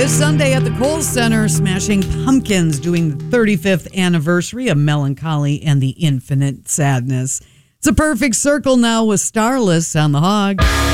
This Sunday at the Kohl Center, Smashing Pumpkins doing the 35th anniversary of Melancholy and the Infinite Sadness. It's a perfect circle now with Starless on the Hog.